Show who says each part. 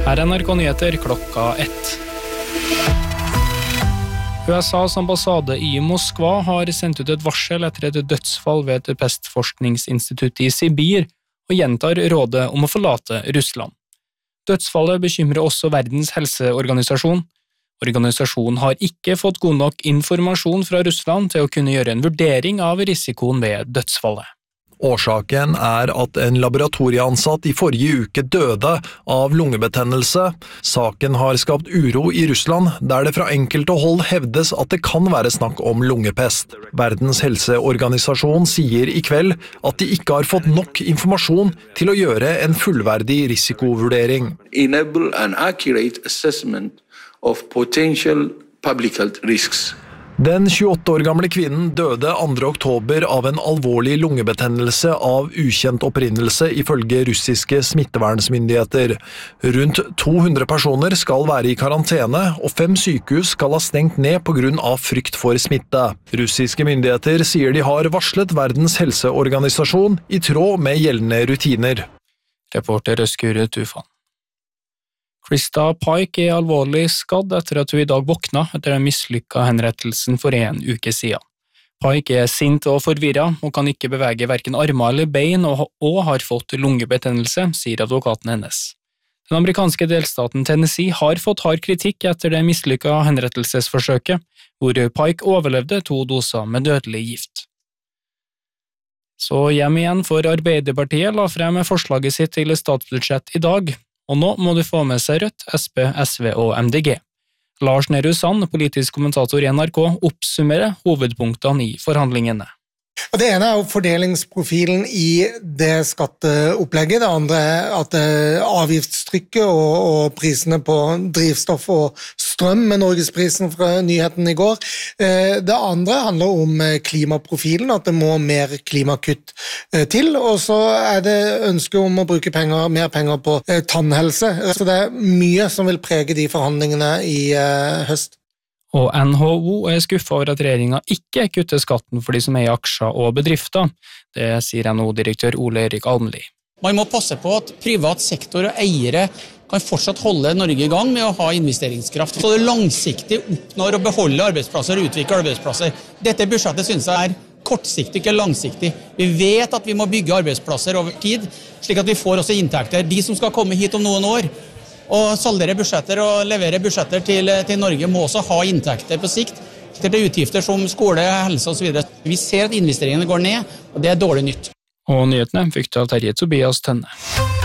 Speaker 1: Her NRK Nyheter klokka 1. USAs ambassade i Moskva har sendt ut et varsel etter et dødsfall ved et pestforskningsinstitutt i Sibir og gjentar rådet om å forlate Russland. Dødsfallet bekymrer også Verdens helseorganisasjon. Organisasjonen har ikke fått god nok informasjon fra Russland til å kunne gjøre en vurdering av risikoen ved dødsfallet.
Speaker 2: Årsaken er at en laboratorieansatt i forrige uke døde av lungebetennelse. Saken har skapt uro i Russland, der det fra enkelte hold hevdes at det kan være snakk om lungepest. Verdens helseorganisasjon sier i kveld at de ikke har fått nok informasjon til å gjøre en fullverdig risikovurdering.
Speaker 3: Enable an accurate assessment of potential public health risks.
Speaker 2: Den 28 år gamle kvinnen døde 2. oktober av en alvorlig lungebetennelse av ukjent opprinnelse ifølge russiske smittevernsmyndigheter. Rundt 200 personer skal være i karantene, og 5 sykehus skal ha stengt ned på grunn av frykt for smitte. Russiske myndigheter sier de har varslet Verdens helseorganisasjon i tråd med gjeldende rutiner.
Speaker 1: Reporter Skure Tufan. Krista Pike er alvorlig skadd etter at hun i dag våkna etter den mislykka henrettelsen for en uke siden. Pike er sint og forvirret og kan ikke bevege hverken armer eller bein og har fått lungebetennelse, sier advokaten hennes. Den amerikanske delstaten Tennessee har fått hard kritikk etter det mislykka henrettelsesforsøket, hvor Pike overlevde 2 doser med dødelig gift. Så hjem igjen for Arbeiderpartiet la frem forslaget sitt til statsbudsjett i dag. Og nå må du få med seg Rødt, SP, SV og MDG. Lars Nehru Sand, politisk kommentator i NRK, oppsummerer hovedpunktene i forhandlingene.
Speaker 4: Og det ene er jo fordelingsprofilen i det skatteopplegget. Det andre er at avgiftstrykket og prisene på drivstoff og strøm med Norgesprisen fra nyheten i går. Det andre handler om klimaprofilen, at det må mer klimakutt til. Og så er det ønske om å bruke mer penger på tannhelse. Så det er mye som vil prege de forhandlingene i høst.
Speaker 1: Og NHO er skuffet over at regjeringen ikke kutter skatten for de som er i aksjer og bedrifter. Det sier NHO-direktør Ole Erik Almli.
Speaker 5: Man må passe på at privat sektor og eiere kan fortsatt holde Norge i gang med å ha investeringskraft. Så det langsiktig oppnår å beholde arbeidsplasser og utvikle arbeidsplasser. Dette budsjettet synes jeg er kortsiktig, ikke langsiktig. Vi vet at vi må bygge arbeidsplasser over tid, slik at vi får også inntekter. De som skal komme hit om noen år, og saldere budsjetter og levere budsjetter til Norge må også ha inntekter på sikt til utgifter som skole, helse og så videre. Vi ser at investeringene går ned, og det er dårlig nytt.
Speaker 1: Og nyhetene fikk av Terje Tobias Tønne.